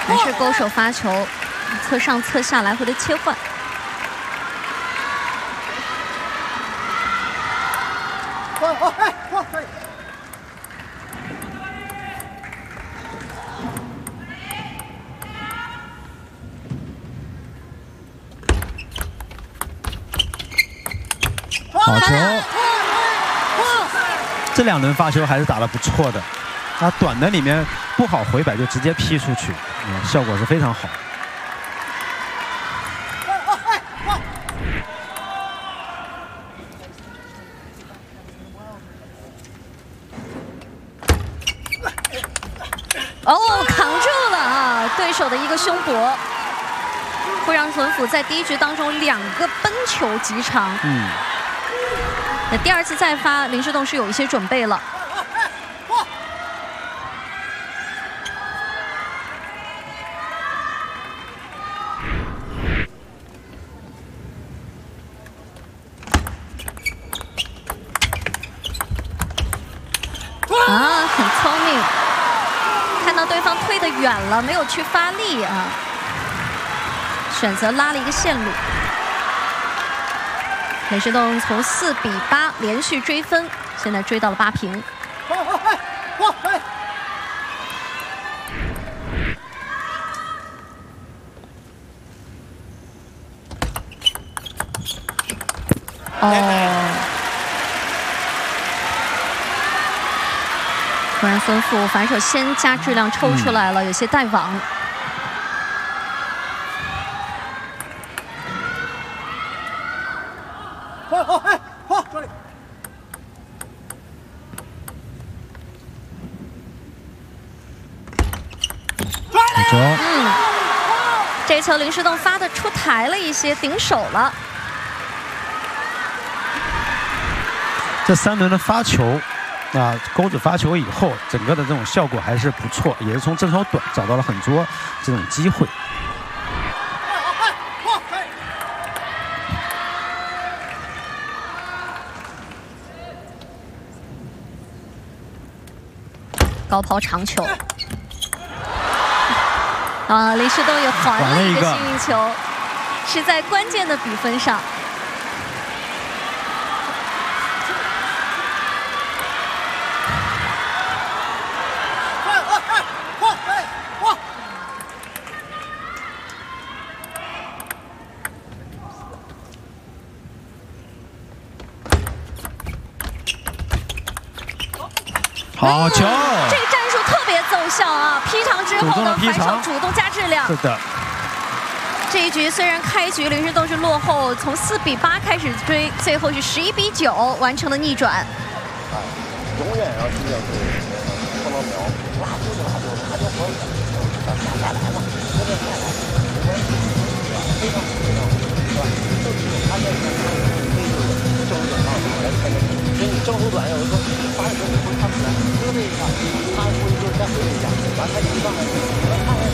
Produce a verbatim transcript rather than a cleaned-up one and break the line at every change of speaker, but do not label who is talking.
还是勾手发球，侧上侧下来回的切换。
好球！这两轮发球还是打得不错的，他短的里面不好回摆就直接劈出去，嗯，效果是非常好。
哦，扛住了啊！对手的一个胸搏，会让屯辅在第一局当中两个奔球击长。
嗯。
那第二次再发，林诗栋是有一些准备了。啊，很聪明，看到对方推得远了，没有去发力啊，选择拉了一个线路。 林诗栋从四比八连续追分，现在追到了八平。哦，突然孙富反手先加质量抽出来了，有些带网。 嗯，这球林诗栋发的出台了一些，顶手了。
这三轮的发球，啊，钩子发球以后，整个的这种效果还是不错，也是从正手短找到了很多这种机会。
高抛长球。 啊，林诗栋也还了一个幸运球，是在关键的比分上。
好球！
嗯、这个战术特别奏效啊！劈长之后呢，反手主动加质量。
是的。
这一局虽然开局林诗栋是落后，从四比八开始追，最后是十一比九完成了逆转。
哎，永远要记得是碰到秒，拉住就拉住，他就和下下来嘛，这个下来没关系，非常非常是吧？就是他在这个可以就是正手短来开始，所以你正手短有的时候发的时候你会看不出来，搁这一下，他会就是再回一下，完他一上来，他